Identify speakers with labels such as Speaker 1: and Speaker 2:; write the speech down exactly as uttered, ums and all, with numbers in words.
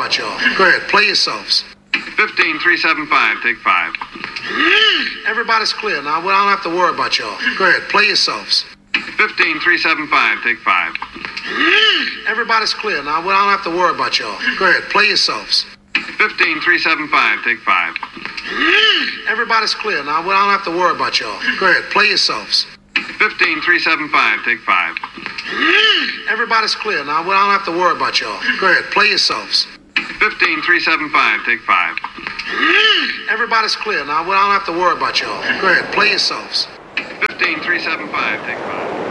Speaker 1: about y'all. Go ahead, play yourselves.
Speaker 2: fifteen three seven five, take five.
Speaker 1: Everybody's clear now. We don't have to worry about y'all. Go ahead, play yourselves.
Speaker 2: fifteen three seven five, take five.
Speaker 1: Everybody's clear now. We don't have to worry about y'all. Go ahead, play yourselves.
Speaker 2: fifteen three seven five, take five.
Speaker 1: Everybody's clear now. We don't have to worry about y'all. Go ahead, play yourselves.
Speaker 2: fifteen three seven five, take five.
Speaker 1: Everybody's clear now. We don't have to worry about y'all. Go ahead, play yourselves.
Speaker 2: fifteen three seven five, take five.
Speaker 1: Everybody's clear now. We don't have to worry about y'all. Go ahead, play yourselves.
Speaker 2: fifteen three seven five, take five.